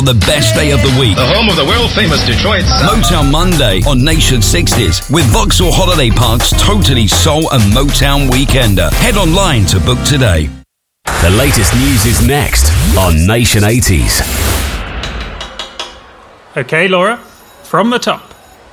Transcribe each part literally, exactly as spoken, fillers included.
The best day of the week. The home of the world-famous Detroit sound. Motown Monday on Nation sixties with Vauxhall Holiday Park's Totally Soul and Motown Weekender. Head online to book today. The latest news is next on Nation eighties. Okay, Laura, from the top.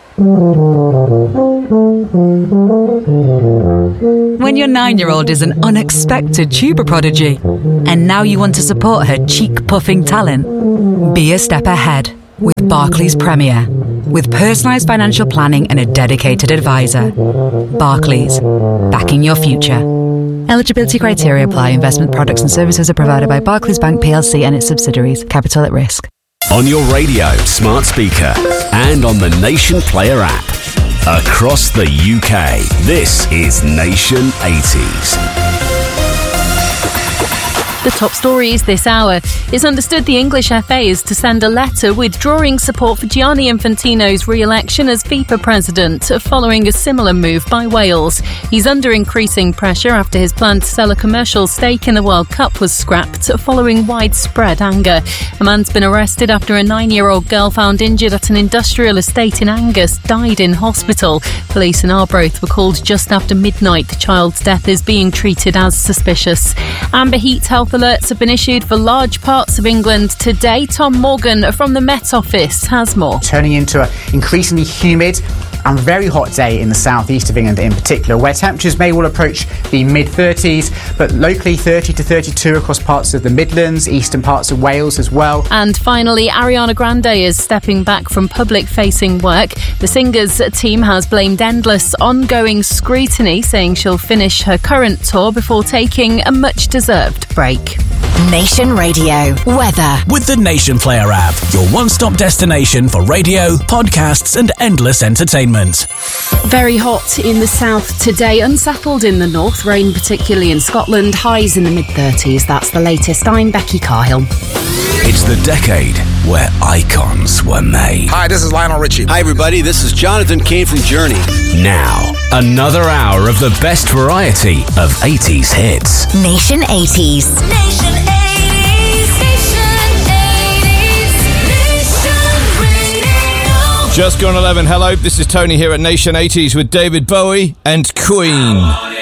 When your nine-year-old is an unexpected tuber prodigy, and now you want to support her cheek-puffing talent, be a step ahead with Barclays Premier. With personalised financial planning and a dedicated advisor. Barclays, backing your future. Eligibility criteria apply. Investment products and services are provided by Barclays Bank P L C and its subsidiaries. Capital at risk. On your radio, smart speaker, and on the Nation Player app. Across the U K, this is Nation eighties. The top stories this hour. It's understood the English F A is to send a letter withdrawing support for Gianni Infantino's re-election as FIFA president, following a similar move by Wales. He's under increasing pressure after his plan to sell a commercial stake in the World Cup was scrapped, following widespread anger. A man's been arrested after a nine-year-old girl found injured at an industrial estate in Angus died in hospital. Police in Arbroath were called just after midnight. The child's death is being treated as suspicious. Amber heat health alerts have been issued for large parts of England today. Tom Morgan from the Met Office has more. Turning into an increasingly humid and very hot day in the southeast of England in particular, where temperatures may well approach the mid thirties, but locally thirty to thirty-two across parts of the Midlands, eastern parts of Wales as well. And finally, Ariana Grande is stepping back from public-facing work. The singer's team has blamed endless ongoing scrutiny, saying she'll finish her current tour before taking a much-deserved break. Nation Radio weather with the Nation Player app, your one-stop destination for radio, podcasts and endless entertainment. Very hot in the south today, unsettled in the north, rain particularly in Scotland, highs in the mid-thirties. That's the latest. I'm Becky Cahill. It's the decade where icons were made. Hi, this is Lionel Richie. Hi everybody, this is Jonathan Cain from Journey. Now, another hour of the best variety of eighties hits. Nation eighties. Nation eighties. Nation eighties. Nation Radio. Just gone eleven. Hello, this is Tony here at Nation eighties with David Bowie and Queen.